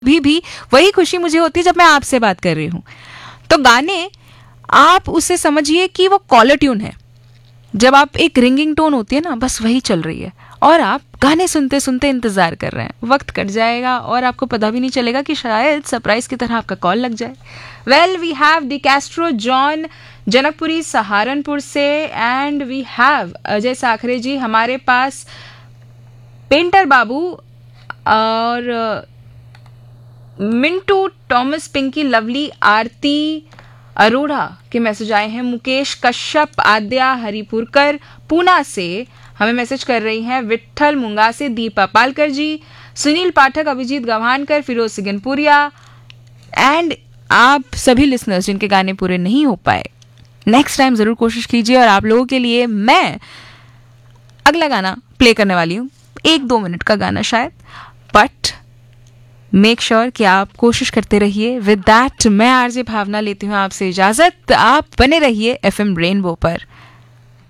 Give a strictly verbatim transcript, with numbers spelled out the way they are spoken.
भी भी वही खुशी मुझे होती है जब मैं आपसे बात कर रही हूँ। तो गाने आप उसे समझिए कि वो कॉलर ट्यून है। जब आप एक रिंगिंग टोन होती है ना, बस वही चल रही है और आप गाने सुनते सुनते इंतजार कर रहे हैं। वक्त कट जाएगा और आपको पता भी नहीं चलेगा कि शायद सरप्राइज की तरह आपका कॉल लग जाए। Well, we have D Castro John Janakpuri Saharanpur से, and we have Ajay Sakhare जी हमारे पास, पेंटर बाबू और मिंटू टॉमस, पिंकी, लवली, आरती अरोड़ा के मैसेज आए हैं। मुकेश कश्यप, आद्या हरिपुरकर पूना से हमें मैसेज कर रही हैं। विट्ठल मुंगा से दीपा पालकर जी, सुनील पाठक, अभिजीत गवानकर, फिरोज सिगनपुरिया, एंड आप सभी लिसनर्स जिनके गाने पूरे नहीं हो पाए, नेक्स्ट टाइम जरूर कोशिश कीजिए। और आप लोगों के लिए मैं अगला गाना प्ले करने वाली हूँ, एक दो मिनट का गाना शायद, बट मेक श्योर sure कि आप कोशिश करते रहिए। विद दैट मैं आरजे भावना लेती हूँ आपसे इजाजत। आप बने रहिए एफएम रेनबो पर।